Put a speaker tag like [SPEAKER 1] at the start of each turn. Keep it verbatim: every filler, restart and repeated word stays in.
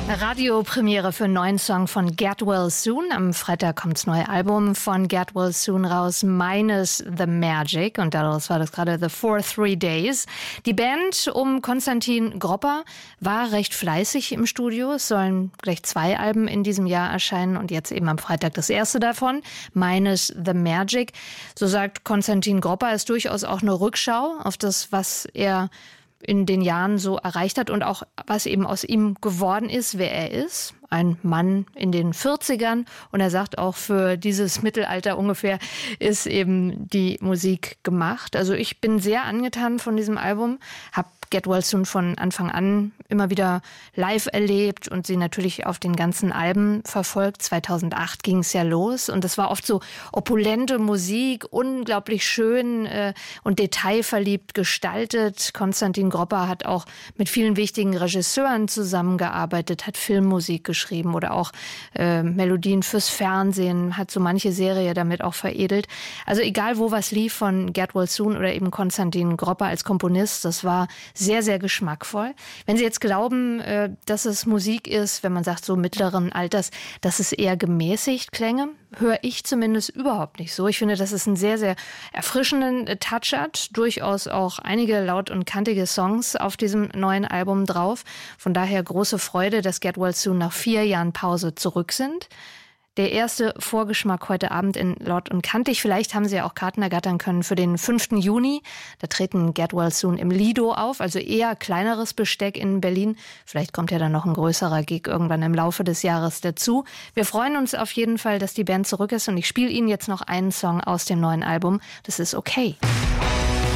[SPEAKER 1] Radiopremiere für einen neuen Song von Get Well Soon. Am Freitag kommt das neue Album von Get Well Soon raus, Minus the Magic. Und daraus war das gerade The For Three Days. Die Band um Konstantin Gropper war recht fleißig im Studio. Es sollen gleich zwei Alben in diesem Jahr erscheinen und jetzt eben am Freitag das erste davon, Minus the Magic. So sagt Konstantin Gropper, ist durchaus auch eine Rückschau auf das, was er in den Jahren so erreicht hat und auch was eben aus ihm geworden ist, wer er ist. Ein Mann in den vierzigern. Und er sagt auch, für dieses Mittelalter ungefähr ist eben die Musik gemacht. Also ich bin sehr angetan von diesem Album, habe Get Well Soon von Anfang an immer wieder live erlebt und sie natürlich auf den ganzen Alben verfolgt. zweitausendacht ging es ja los und es war oft so opulente Musik, unglaublich schön äh, und detailverliebt gestaltet. Konstantin Gropper hat auch mit vielen wichtigen Regisseuren zusammengearbeitet, hat Filmmusik geschrieben oder auch äh, Melodien fürs Fernsehen, hat so manche Serie damit auch veredelt. Also egal, wo was lief von Get Well Soon oder eben Konstantin Gropper als Komponist, das war sehr, sehr geschmackvoll. Wenn Sie jetzt glauben, dass es Musik ist, wenn man sagt so mittleren Alters, dass es eher gemäßigt klänge, höre ich zumindest überhaupt nicht so. Ich finde, dass es einen sehr, sehr erfrischenden Touch hat. Durchaus auch einige laut und kantige Songs auf diesem neuen Album drauf. Von daher große Freude, dass Get Well Soon nach vier Jahren Pause zurück sind. Der erste Vorgeschmack heute Abend in Laut und Kantig. Vielleicht haben Sie ja auch Karten ergattern können für den fünften Juni. Da treten Get Well Soon im Lido auf, also eher kleineres Besteck in Berlin. Vielleicht kommt ja dann noch ein größerer Gig irgendwann im Laufe des Jahres dazu. Wir freuen uns auf jeden Fall, dass die Band zurück ist und ich spiele Ihnen jetzt noch einen Song aus dem neuen Album. Das ist Okay.